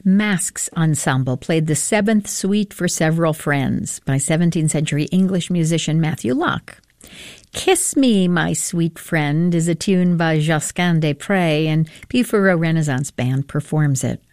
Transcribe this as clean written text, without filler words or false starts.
Masks Ensemble played the seventh suite for several friends by 17th century English musician Matthew Locke. Kiss Me, My Sweet Friend is a tune by Josquin des Prez, and P. Renaissance Band performs it.